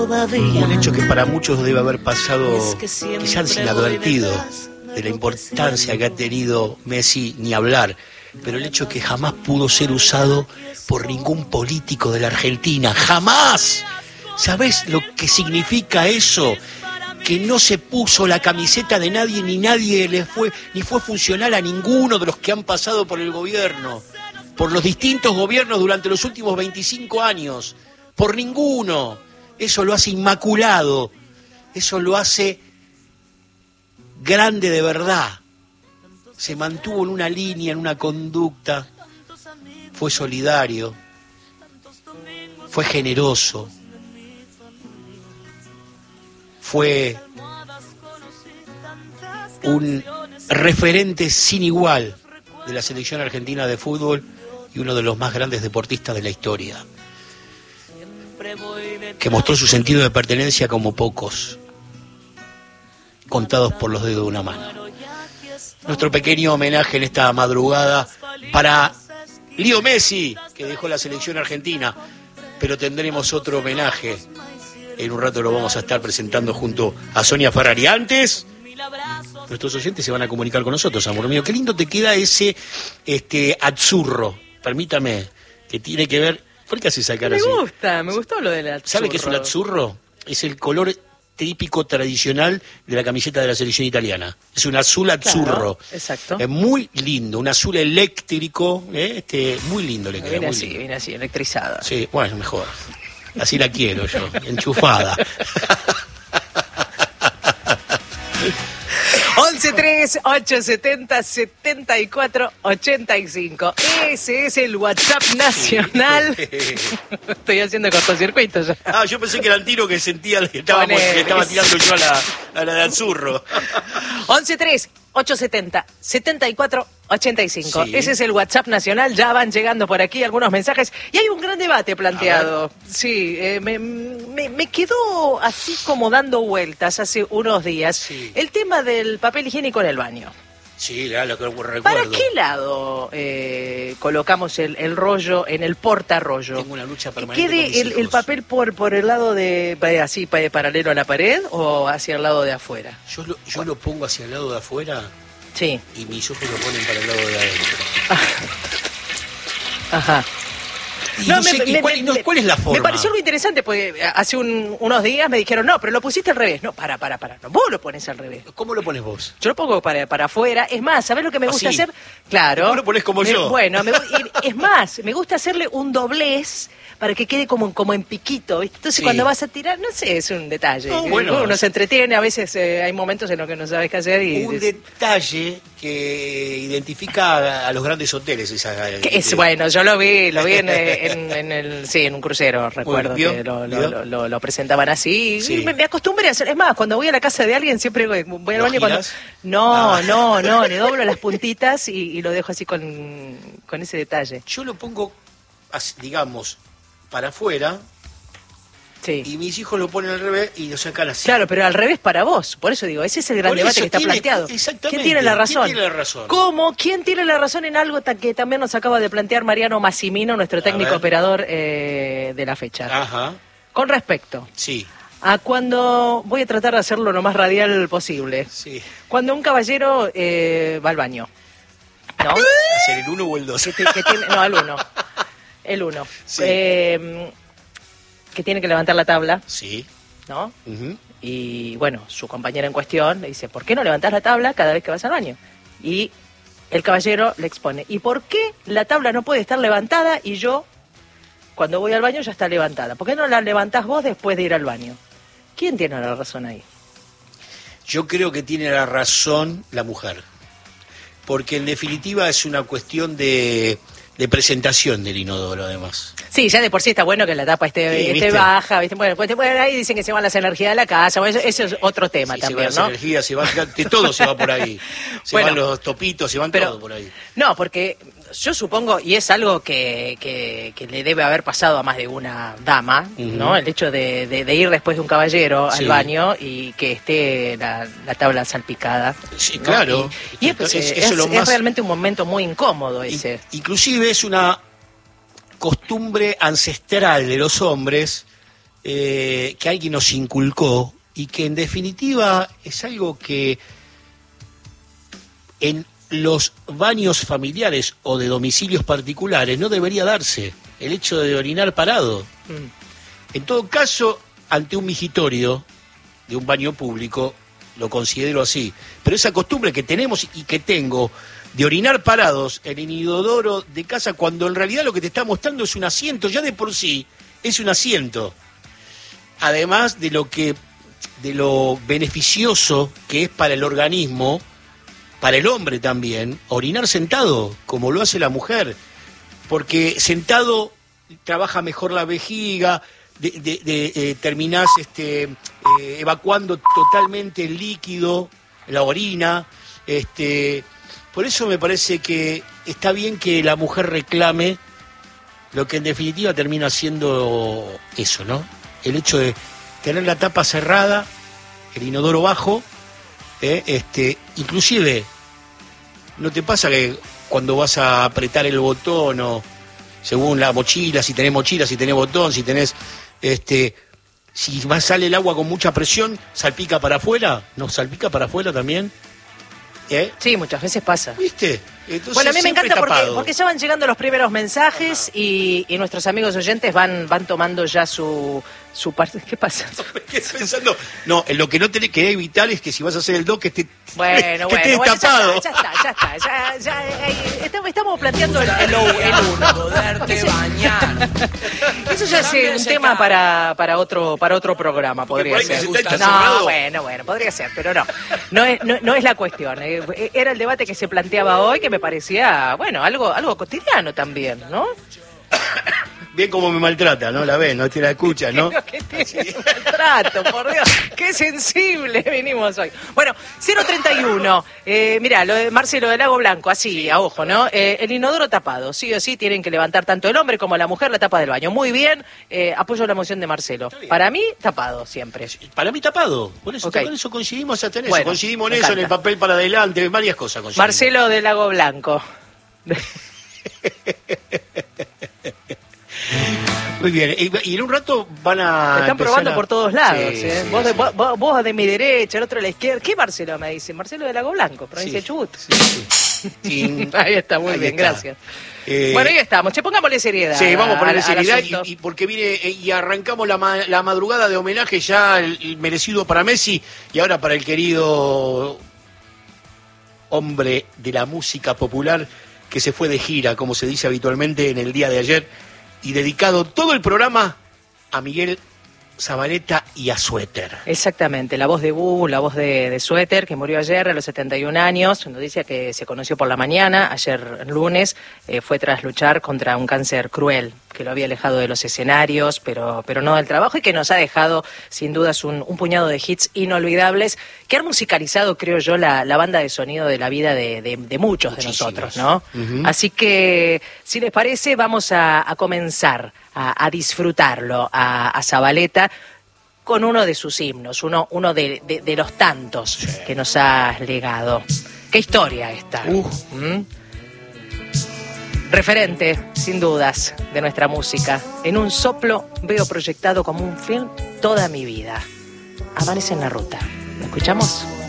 Un hecho que para muchos debe haber pasado quizás inadvertido de la importancia que ha tenido Messi, ni hablar, pero el hecho que jamás pudo ser usado por ningún político de la Argentina, jamás. ¿Sabés lo que significa eso? Que no se puso la camiseta de nadie, ni nadie ni fue funcional a ninguno de los que han pasado por el gobierno, por los distintos gobiernos durante los últimos 25 años, por ninguno. Eso lo hace inmaculado, eso lo hace grande de verdad. Se mantuvo en una línea, en una conducta, fue solidario, fue generoso, fue un referente sin igual de la selección argentina de fútbol y uno de los más grandes deportistas de la historia, que mostró su sentido de pertenencia como pocos, contados por los dedos de una mano. Nuestro pequeño homenaje en esta madrugada para Leo Messi, que dejó la selección argentina, pero tendremos otro homenaje. En un rato lo vamos a estar presentando junto a Sonia Ferrari. Antes, nuestros oyentes se van a comunicar con nosotros, amor mío. Qué lindo te queda ese azzurro, permítame, que tiene que ver... ¿Por qué haces esa cara así? Me gustó lo del azzurro. ¿Sabe qué es un azzurro? Es el color típico tradicional de la camiseta de la selección italiana. Es un azul azzurro. Claro, exacto. Es muy lindo, un azul eléctrico, muy lindo le queda. Viene así, electrizada. Sí, bueno, mejor. Así la quiero yo, enchufada. 11-3-870-74-85. Ese es el WhatsApp nacional. Estoy haciendo cortocircuito ya. Yo pensé que era el tiro que sentía que estaba tirando yo a la de Azzurro. 11-3-870-74-85. Sí. Ese es el WhatsApp nacional. Ya van llegando por aquí algunos mensajes. Y hay un gran debate planteado. Sí, me quedó así como dando vueltas hace unos días. Sí. El tema del papel higiénico en el baño. Sí, lo que recuerdo. ¿Para qué lado colocamos el rollo en el portarrollo? Tengo una lucha permanente. ¿Quede el papel por el lado de así paralelo a la pared o hacia el lado de afuera? Yo lo pongo hacia el lado de afuera. Sí. Y mis ojos lo ponen para el lado de adentro. Ajá. ¿Cuál es la forma? Me pareció muy interesante, porque hace unos días me dijeron, no, pero lo pusiste al revés. No, para. No, vos lo pones al revés. ¿Cómo lo pones vos? Yo lo pongo para afuera. Es más, ¿sabés lo que me gusta hacer? Claro. ¿Cómo lo pones como yo? Bueno, es más, me gusta hacerle un doblez para que quede como en piquito, ¿viste? Entonces cuando vas a tirar, no sé, es un detalle. Uno se entretiene, a veces hay momentos en los que no sabes qué hacer. Detalle que identifica a los grandes hoteles. Bueno, yo lo vi en un crucero, recuerdo que lo presentaban así. Sí. Y me acostumbré a hacer. Es más, cuando voy a la casa de alguien siempre voy al baño cuando... No, le doblo las puntitas y lo dejo así con ese detalle. Yo lo pongo, digamos, para afuera. Sí. Y mis hijos lo ponen al revés y lo sacan así. Claro, pero al revés para vos. Por eso digo, ese es el gran debate que está planteado. Exactamente. ¿Quién tiene la razón? ¿Quién tiene la razón? ¿Cómo? ¿Quién tiene la razón en algo que también nos acaba de plantear Mariano Massimino, nuestro técnico operador de la fecha? Ajá. Con respecto. Sí. A cuando... Voy a tratar de hacerlo lo más radial posible. Sí. Cuando un caballero va al baño. ¿No? ¿Hacer el 1 o el 2? No, el 1. El 1. Sí. Que tiene que levantar la tabla. Sí. ¿No? Uh-huh. Y bueno, su compañera en cuestión le dice, ¿por qué no levantás la tabla cada vez que vas al baño? Y el caballero le expone, ¿y por qué la tabla no puede estar levantada y yo, cuando voy al baño, ya está levantada? ¿Por qué no la levantás vos después de ir al baño? ¿Quién tiene la razón ahí? Yo creo que tiene la razón la mujer. Porque en definitiva es una cuestión de presentación del inodoro, además. Sí, ya de por sí está bueno que la tapa esté baja, ¿viste? Bueno, ahí dicen que se van las energías de la casa, bueno, eso es otro tema también, se van las energías, todo se va por ahí. Van los topitos, se van todo por ahí. No, porque yo supongo, y es algo que le debe haber pasado a más de una dama, ¿no? El hecho de ir después de un caballero al baño y que esté la tabla salpicada. Sí, ¿no? Claro. Y es realmente un momento muy incómodo ese. Inclusive es una costumbre ancestral de los hombres que alguien nos inculcó y que en definitiva es algo que en los baños familiares o de domicilios particulares no debería darse, el hecho de orinar parado. En todo caso, ante un migitorio de un baño público, lo considero así. Pero esa costumbre que tenemos y que tengo de orinar parados en el inodoro de casa, cuando en realidad lo que te está mostrando es un asiento, ya de por sí es un asiento. Además de lo beneficioso que es para el organismo, para el hombre también, orinar sentado, como lo hace la mujer, porque sentado trabaja mejor la vejiga, terminás evacuando totalmente el líquido, la orina. Por eso me parece que está bien que la mujer reclame lo que en definitiva termina siendo eso, ¿no? El hecho de tener la tapa cerrada, el inodoro bajo, inclusive, ¿no te pasa que cuando vas a apretar el botón o según la mochila, si tenés mochila, si tenés botón, si tenés, si sale el agua con mucha presión, salpica para afuera? ¿No salpica para afuera también? Sí, muchas veces pasa. ¿Viste? Entonces, bueno, a mí me encanta porque ya van llegando los primeros mensajes y nuestros amigos oyentes van tomando ya su parte. ¿Qué pasa? Estoy pensando, no, lo que no tenés que evitar es que si vas a hacer el doc que esté tapado. Estamos planteando el uno. Poderte bañar. Eso ya es un tema para otro programa, podría ser. No, bueno, podría ser, pero no es la cuestión. Era el debate que se planteaba hoy, que me parecía, bueno, algo cotidiano también, ¿no? Bien como me maltrata, ¿no? La ves, no te la escuchas, ¿no? Que te maltrato, por Dios. Qué sensible vinimos hoy. Bueno, 031. Mirá, lo de Marcelo del Lago Blanco, así, a ojo, ¿no? El inodoro tapado. Sí o sí tienen que levantar tanto el hombre como la mujer la tapa del baño. Muy bien. Apoyo la moción de Marcelo. Para mí, tapado siempre. Para mí, tapado. Por eso, Okay. Con eso coincidimos hasta en eso. Bueno, coincidimos en eso, en el papel para adelante, varias cosas coincidimos. Marcelo del Lago Blanco. Muy bien, y en un rato van a... Me están probando por todos lados. Sí, ¿eh? sí, Vos de mi derecha, el otro de la izquierda. ¿Qué Marcelo me dice? Marcelo de Lago Blanco, provincia de Chubut. Sí. Ahí está, muy bien, gracias. Bueno, ahí estamos. Pongámosle seriedad. Sí, vamos a ponerle seriedad asunto. y porque viene y arrancamos la madrugada de homenaje ya el merecido para Messi y ahora para el querido hombre de la música popular que se fue de gira, como se dice habitualmente, en el día de ayer, y dedicado todo el programa a Miguel Zabaleta y a Suéter. Exactamente, la voz de Bu, la voz de Suéter, que murió ayer a los 71 años, noticia que se conoció por la mañana, ayer lunes, fue tras luchar contra un cáncer cruel, que lo había alejado de los escenarios, pero no del trabajo, y que nos ha dejado, sin dudas, un puñado de hits inolvidables, que han musicalizado, creo yo, la banda de sonido de la vida de muchos de nosotros, ¿no? Uh-huh. Así que, si les parece, vamos a comenzar a disfrutarlo a Zabaleta con uno de sus himnos, uno de los tantos que nos ha legado. ¿Qué historia esta? Referente, sin dudas, de nuestra música. En un soplo veo proyectado como un film toda mi vida. Amanece en la ruta. ¿Lo escuchamos?